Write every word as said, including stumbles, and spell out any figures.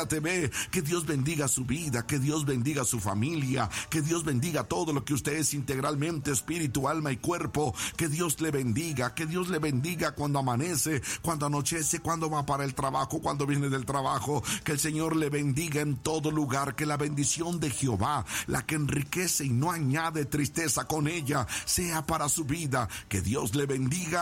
T V. Que Dios bendiga su vida, que Dios bendiga su familia, que Dios bendiga todo lo que usted es integralmente, espíritu, alma y cuerpo. Que Dios le bendiga, que Dios le bendiga cuando amanece, cuando anochece, cuando va para el trabajo, cuando viene del trabajo. Que el Señor le bendiga en todo lugar, que la bendición de Jehová, la que enriquece y no añade tristeza con ella, sea para su vida. Que Dios le bendiga.